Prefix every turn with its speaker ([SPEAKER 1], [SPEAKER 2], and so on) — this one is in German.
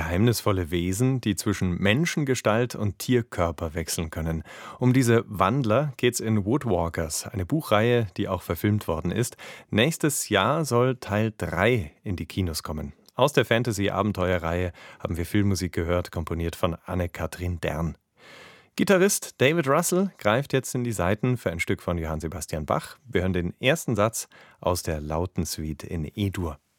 [SPEAKER 1] geheimnisvolle Wesen, die zwischen Menschengestalt und Tierkörper wechseln können. Um diese Wandler geht's in Woodwalkers, eine Buchreihe, die auch verfilmt worden ist. Nächstes Jahr soll Teil 3 in die Kinos kommen. Aus der Fantasy-Abenteuerreihe haben wir Filmmusik gehört, komponiert von Anne-Kathrin Dern. Gitarrist David Russell greift jetzt in die Saiten für ein Stück von Johann Sebastian Bach. Wir hören den ersten Satz aus der Lautensuite in E-Dur.